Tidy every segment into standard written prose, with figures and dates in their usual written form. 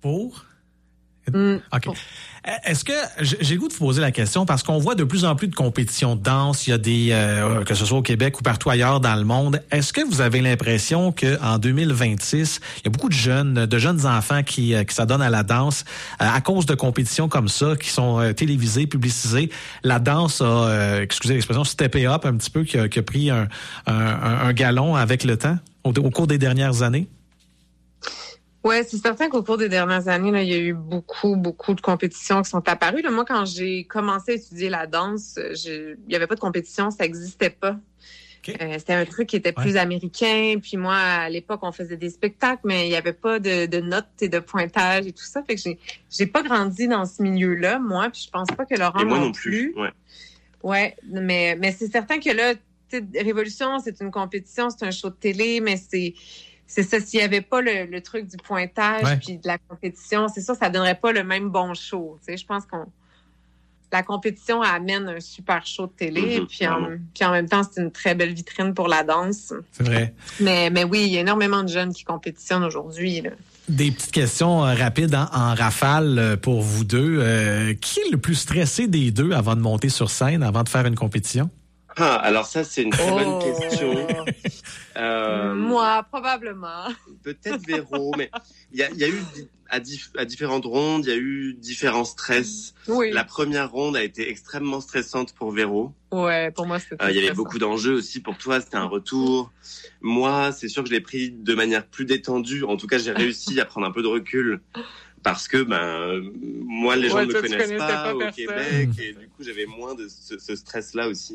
Pour? OK. Est-ce que j'ai le goût de vous poser la question parce qu'on voit de plus en plus de compétitions de danse, il y a des que ce soit au Québec ou partout ailleurs dans le monde. Est-ce que vous avez l'impression que en 2026, il y a beaucoup de jeunes enfants qui s'adonnent à la danse à cause de compétitions comme ça qui sont télévisées, publicisées. La danse a excusez l'expression steppé up un petit peu qui a pris un galon avec le temps au cours des dernières années. Oui, c'est certain qu'au cours des dernières années, là, il y a eu beaucoup de compétitions qui sont apparues. Là, moi, quand j'ai commencé à étudier la danse, il n'y avait pas de compétition, ça n'existait pas. Okay. C'était un truc qui était plus américain. Puis moi, à l'époque, on faisait des spectacles, mais il n'y avait pas de notes et de pointage et tout ça. Fait que j'ai pas grandi dans ce milieu-là, moi. Puis je pense pas que Laurent non plus. Ouais, mais c'est certain que là, Révolution, c'est une compétition, c'est un show de télé, mais c'est ça, s'il n'y avait pas le truc du pointage puis de la compétition, c'est sûr, ça donnerait pas le même bon show. Tu sais, je pense la compétition amène un super show de télé, puis en même temps, c'est une très belle vitrine pour la danse. C'est vrai. Mais oui, il y a énormément de jeunes qui compétitionnent aujourd'hui, là. Des petites questions rapides en rafale pour vous deux. Qui est le plus stressé des deux avant de monter sur scène, avant de faire une compétition? Alors ça, c'est une très bonne question. Moi, probablement. Peut-être Véro, mais il y a eu à différentes rondes, il y a eu différents stress. Oui. La première ronde a été extrêmement stressante pour Véro. Ouais, pour moi, c'était il y avait beaucoup d'enjeux aussi pour toi, c'était un retour. Moi, c'est sûr que je l'ai pris de manière plus détendue. En tout cas, j'ai réussi à prendre un peu de recul. Parce que moi, les gens ne me connaissent pas au Québec et du coup, j'avais moins de ce stress-là aussi.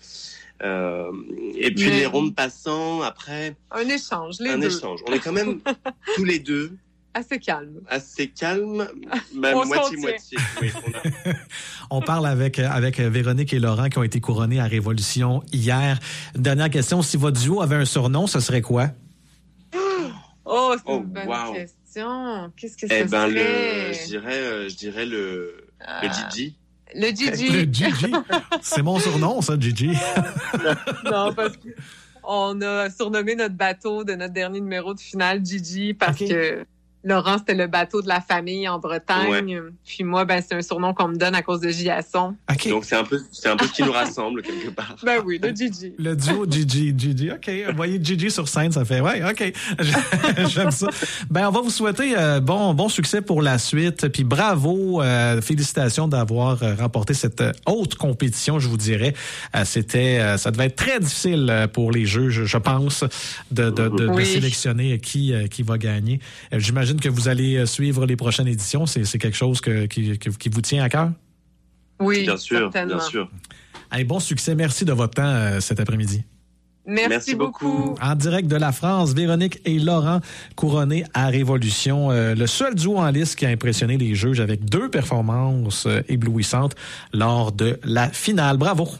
Et puis les rondes passant, après... Un échange, les deux. Un échange. On est quand même tous les deux... Assez calme. Moitié-moitié. Oui, On parle avec Véronique et Laurent qui ont été couronnés à Révolution hier. Dernière question, si votre duo avait un surnom, ce serait quoi? C'est une bonne question. Qu'est-ce que ça serait? Je dirais le Gigi. Le Gigi. Le Gigi. C'est mon surnom, ça, Gigi. Non, parce qu'on a surnommé notre bateau de notre dernier numéro de finale Gigi parce que Laurent, c'était le bateau de la famille en Bretagne. Ouais. Puis moi, c'est un surnom qu'on me donne à cause de Giasson. Okay. Donc, c'est un peu ce qui nous rassemble quelque part. Oui, le Gigi. Le duo Gigi. OK. Vous voyez Gigi sur scène, ça fait, OK. J'aime ça. On va vous souhaiter bon succès pour la suite. Puis bravo, félicitations d'avoir remporté cette haute compétition, je vous dirais. Ça devait être très difficile pour les juges, je pense, de sélectionner qui va gagner. J'imagine que vous allez suivre les prochaines éditions. C'est quelque chose qui vous tient à cœur? Oui, bien sûr. Allez, bon succès. Merci de votre temps cet après-midi. Merci beaucoup. En direct de la France, Véronique et Laurent couronnés à Révolution. Le seul duo en liste qui a impressionné les juges avec 2 performances éblouissantes lors de la finale. Bravo!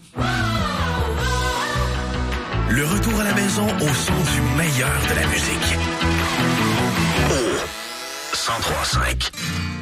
Le retour à la maison au son du meilleur de la musique. 103.5.